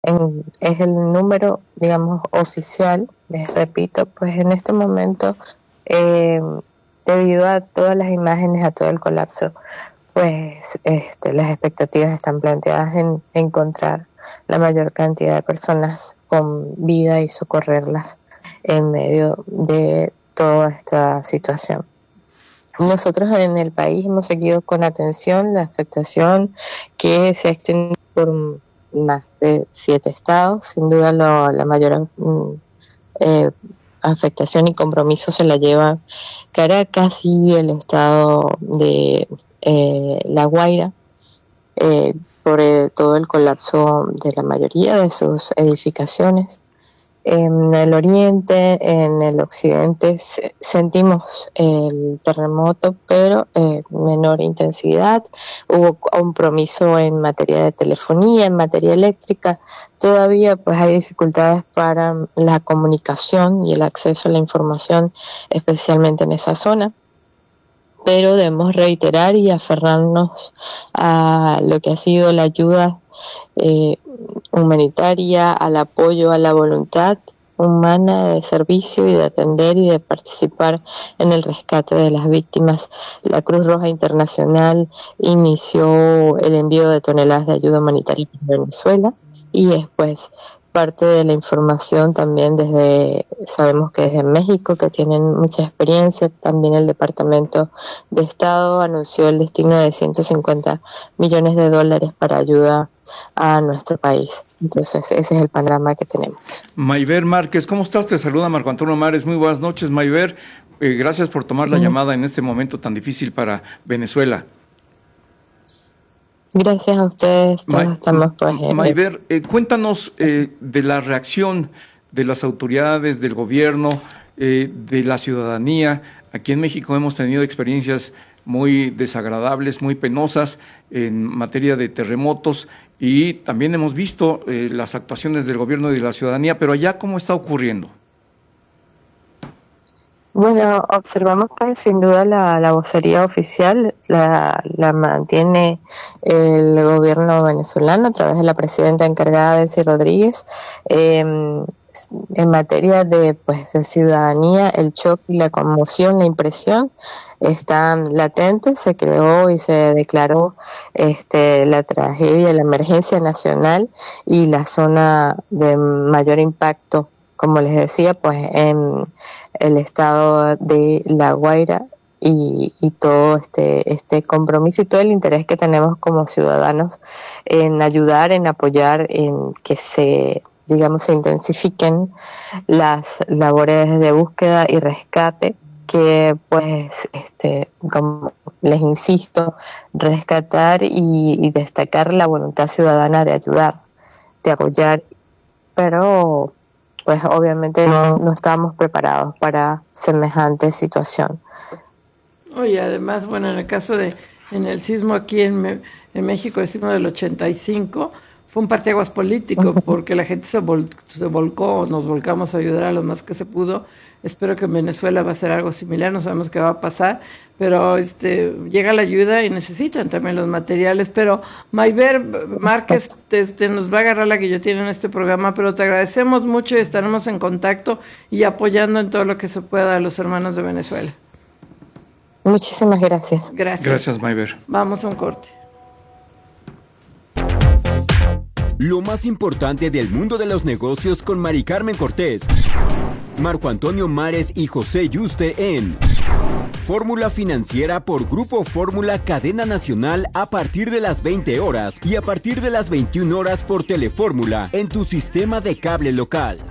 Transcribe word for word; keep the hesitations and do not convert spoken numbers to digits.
en, es el número, digamos, oficial. Les repito, pues en este momento, eh, debido a todas las imágenes, a todo el colapso, pues este, las expectativas están planteadas en encontrar la mayor cantidad de personas con vida y socorrerlas en medio de toda esta situación. Nosotros en el país hemos seguido con atención la afectación que se ha extendido por más de siete estados. Sin duda lo, la mayor eh, afectación y compromiso se la lleva Caracas y el estado de eh, La Guaira, eh, por el, todo el colapso de la mayoría de sus edificaciones. En el oriente, en el occidente sentimos el terremoto, pero eh, menor intensidad. Hubo compromiso en materia de telefonía, en materia eléctrica. Todavía pues hay dificultades para la comunicación y el acceso a la información, especialmente en esa zona. Pero debemos reiterar y aferrarnos a lo que ha sido la ayuda eh, humanitaria, al apoyo, a la voluntad humana de servicio y de atender y de participar en el rescate de las víctimas. La Cruz Roja Internacional inició el envío de toneladas de ayuda humanitaria para Venezuela y después parte de la información también desde, sabemos que desde México, que tienen mucha experiencia, también el Departamento de Estado anunció el destino de ciento cincuenta millones de dólares para ayuda a nuestro país. Entonces ese es el panorama que tenemos. Mayver Márquez, ¿cómo estás? Te saluda Marco Antonio Mares. Muy buenas noches, Mayver. Eh, gracias por tomar la mm. llamada en este momento tan difícil para Venezuela. Gracias a ustedes, todos Ma- estamos por ejemplo. Mayver, eh, cuéntanos eh, de la reacción de las autoridades, del gobierno, eh, de la ciudadanía. Aquí en México hemos tenido experiencias muy desagradables, muy penosas en materia de terremotos y también hemos visto eh, las actuaciones del gobierno y de la ciudadanía, pero allá, ¿cómo está ocurriendo? Bueno, observamos que sin duda la, la vocería oficial la, la mantiene el gobierno venezolano a través de la presidenta encargada, Delcy Rodríguez. Eh, en materia de, pues, de ciudadanía, el shock y la conmoción, la impresión están latentes. Se creó y se declaró este, la tragedia, la emergencia nacional y la zona de mayor impacto, como les decía, pues en el estado de La Guaira y, y todo este, este compromiso y todo el interés que tenemos como ciudadanos en ayudar, en apoyar, en que se, digamos, se intensifiquen las labores de búsqueda y rescate, que pues, este, como les insisto, rescatar y, y destacar la voluntad ciudadana de ayudar, de apoyar, pero pues obviamente no, no estábamos preparados para semejante situación. Oye, además, bueno, en el caso de, en el sismo aquí en, Me, en México, el sismo del ochenta y cinco, fue un parteaguas político, porque la gente se, vol, se volcó, nos volcamos a ayudar a lo más que se pudo. Espero que en Venezuela va a ser algo similar, no sabemos qué va a pasar, pero este llega la ayuda y necesitan también los materiales. Pero Mayver Márquez te, te nos va a agarrar la guillotina en este programa, pero te agradecemos mucho y estaremos en contacto y apoyando en todo lo que se pueda a los hermanos de Venezuela. Muchísimas gracias. Gracias. Gracias, Mayver. Vamos a un corte. Lo más importante del mundo de los negocios con Mari Carmen Cortés, Marco Antonio Mares y José Yuste en Fórmula Financiera por Grupo Fórmula Cadena Nacional a partir de las veinte horas y a partir de las veintiuna horas por Telefórmula en tu sistema de cable local.